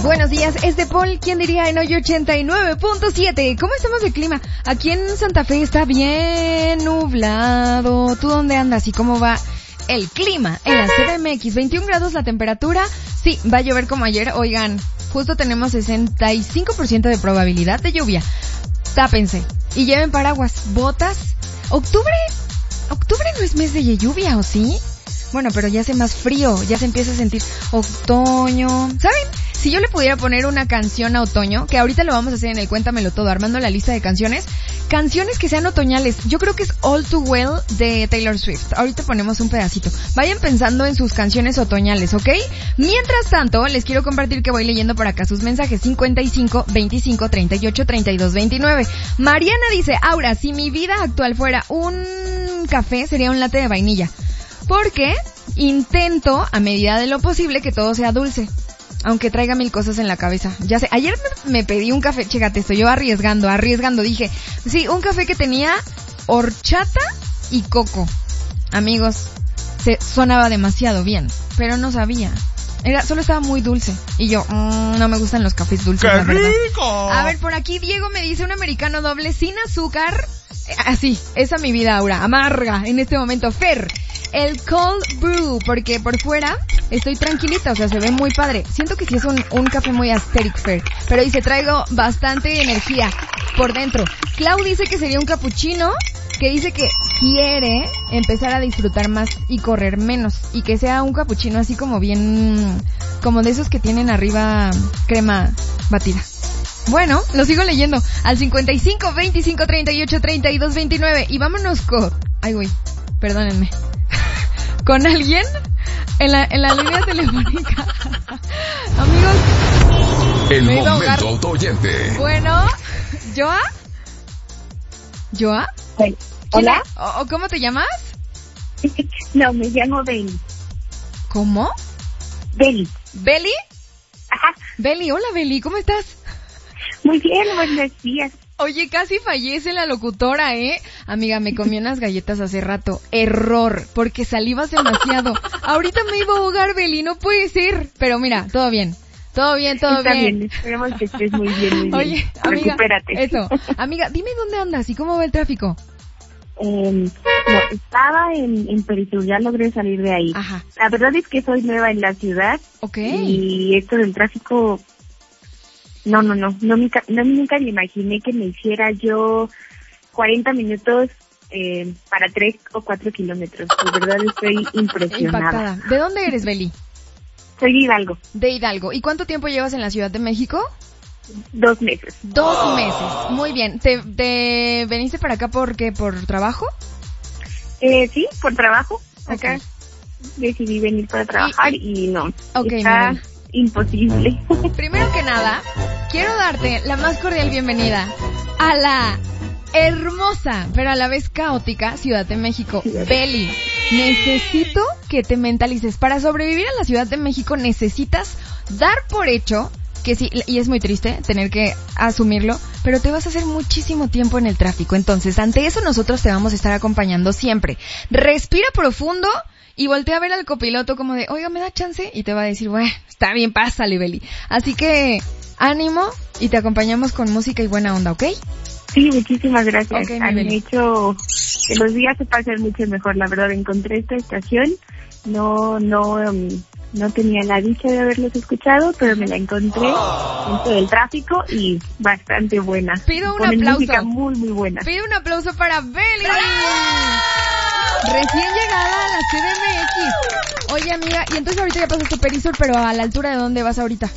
Buenos días, es de Paul, ¿quién diría en hoy 89.7? ¿Cómo estamos de clima? Aquí en Santa Fe está bien nublado. ¿Tú dónde andas y cómo va el clima? En la CDMX, 21 grados la temperatura. Sí, va a llover como ayer. Oigan, justo tenemos 65% de probabilidad de lluvia. Tápense y lleven paraguas, botas. Octubre no es mes de lluvia, ¿o sí? Bueno, pero ya hace más frío, ya se empieza a sentir otoño. ¿Saben? Si yo le pudiera poner una canción a otoño, que ahorita lo vamos a hacer en el Cuéntamelo Todo, armando la lista de canciones que sean otoñales. Yo creo que es All Too Well de Taylor Swift. Ahorita ponemos un pedacito. Vayan pensando en sus canciones otoñales, ¿ok? Mientras tanto, les quiero compartir que voy leyendo por acá sus mensajes. 55 25 38 32 29. Mariana dice: Aura, si mi vida actual fuera un café, sería un latte de vainilla. Porque intento, a medida de lo posible, que todo sea dulce. Aunque traiga mil cosas en la cabeza. Ya sé, ayer me pedí un café, chécate, estoy yo arriesgando. Dije, sí, un café que tenía horchata y coco. Amigos, sonaba demasiado bien, pero no sabía. Solo estaba muy dulce. Y yo, no me gustan los cafés dulces, ¡qué la verdad. rico! A ver, por aquí Diego me dice un americano doble sin azúcar. Así, esa es mi vida ahora, amarga en este momento. Fer, el cold brew, porque por fuera estoy tranquilita, o sea, se ve muy padre. Siento que sí es un café muy aesthetic, Fer, pero dice, traigo bastante energía por dentro. Clau dice que sería un cappuccino, que dice que quiere empezar a disfrutar más y correr menos, y que sea un cappuccino así como bien, como de esos que tienen arriba crema batida. Bueno, lo sigo leyendo al 55 25 38 32 29 y vámonos con... Ay, güey, perdónenme. ¿Con alguien? En la línea telefónica. Amigos, el me iba a momento ahogar. autoyente. Bueno, ¿Joa? ¿Joa? Sí. ¿Hola? ¿O cómo te llamas? No, me llamo Beli. ¿Cómo? Beli. ¿Beli? Ajá. Beli, hola Beli, ¿cómo estás? Muy bien, buenos días. Oye, casi fallece la locutora, ¿eh? Amiga, me comí unas galletas hace rato. Error, porque salivas demasiado. Ahorita me iba a ahogar, Beli, no puede ser. Pero mira, todo bien. Todo bien. Está bien, esperemos que estés muy bien. Oye, amiga, recupérate. Eso. Amiga, dime dónde andas y cómo va el tráfico. No, estaba en Perisur, ya logré salir de ahí. Ajá. La verdad es que soy nueva en la ciudad. Ok. Y esto del tráfico... No, nunca me imaginé que me hiciera yo 40 minutos para 3 o 4 kilómetros. De verdad estoy impresionada. Impactada. ¿De dónde eres, Beli? Soy de Hidalgo. De Hidalgo. ¿Y cuánto tiempo llevas en la Ciudad de México? 2 meses. 2 meses. Muy bien. ¿Te veniste para acá por qué? ¿Por trabajo? Sí, por trabajo. Acá decidí venir para trabajar y no. Está imposible. Primero que nada, quiero darte la más cordial bienvenida a la hermosa, pero a la vez caótica Ciudad de México. Beli, necesito que te mentalices. Para sobrevivir a la Ciudad de México necesitas dar por hecho que sí, y es muy triste tener que asumirlo, pero te vas a hacer muchísimo tiempo en el tráfico. Entonces, ante eso nosotros te vamos a estar acompañando siempre. Respira profundo y voltea a ver al copiloto como de, oiga, ¿me da chance? Y te va a decir, bueno, está bien, pásale, Beli. Así que, ánimo, y te acompañamos con música y buena onda, ¿ok? Sí, muchísimas gracias. Okay, han hecho que los días se pasen mucho mejor, la verdad. Encontré esta estación, no tenía la dicha de haberlos escuchado, pero me la encontré dentro del tráfico y bastante buena. Pido un Ponen aplauso. música muy, muy buena. Pido un aplauso para Beli. Recién llegada a la CDMX. Oye, amiga, y entonces ahorita ya pasaste Perisur, pero ¿a la altura de dónde vas ahorita?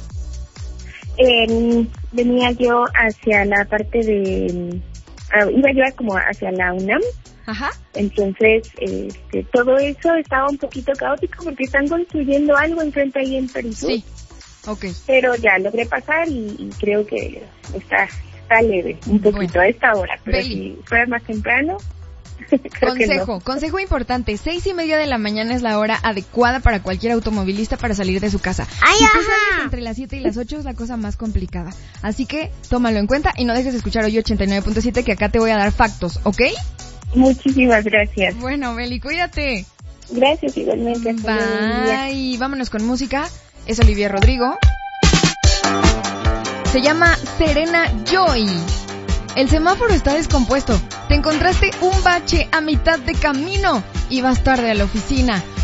Venía yo hacia la parte de... iba yo como hacia la UNAM. Ajá. Entonces, todo eso estaba un poquito caótico porque están construyendo algo enfrente ahí en Perisur. Sí, ok. Pero ya logré pasar y creo que está leve, un poquito a esta hora. Pero Beli, si fuera más temprano... Consejo importante, 6:30 de la mañana es la hora adecuada para cualquier automovilista para salir de su casa. Si tú sales entre las 7 y las 8 es la cosa más complicada. Así que tómalo en cuenta y no dejes de escuchar hoy 89.7 que acá te voy a dar factos, ¿ok? Muchísimas gracias. Bueno, Beli, cuídate. Gracias igualmente. Bye. Vámonos con música. Es Olivia Rodrigo. Se llama Serena Joy. El semáforo está descompuesto. Te encontraste un bache a mitad de camino y vas tarde a la oficina.